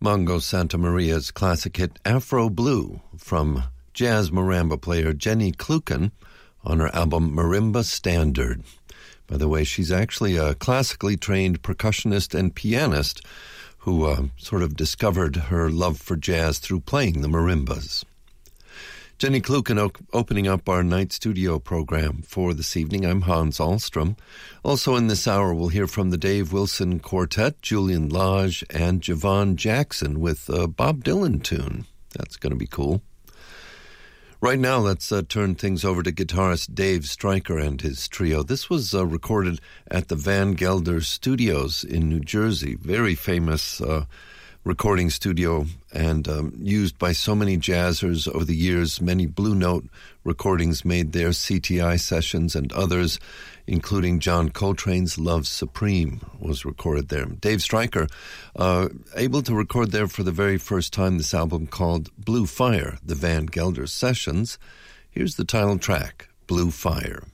Mongo Santa Maria's classic hit Afro Blue from jazz marimba player Jenny Kluken on her album Marimba Standard. By the way, she's actually a classically trained percussionist and pianist who sort of discovered her love for jazz through playing the marimbas. Jenny Kluken opening up our night studio program for this evening. I'm Hans Ahlstrom. Also in this hour, we'll hear from the Dave Wilson Quartet, Julian Lage, and Javon Jackson with a Bob Dylan tune. That's going to be cool. Right now, let's turn things over to guitarist Dave Stryker and his trio. This was recorded at the Van Gelder Studios in New Jersey. Very famous recording studio and used by so many jazzers over the years. Many Blue Note recordings made there, CTI sessions and others, including John Coltrane's Love Supreme was recorded there. Dave Stryker, able to record there for the very first time this album called Blue Fire, the Van Gelder Sessions. Here's the title track, Blue Fire.